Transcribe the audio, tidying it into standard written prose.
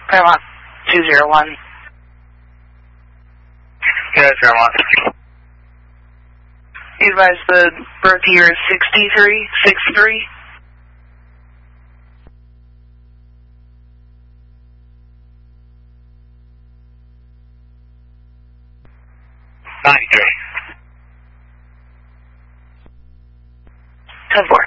Paramount 201. Yeah, Paramount. You advise the birth year is 63. 93. 10-4.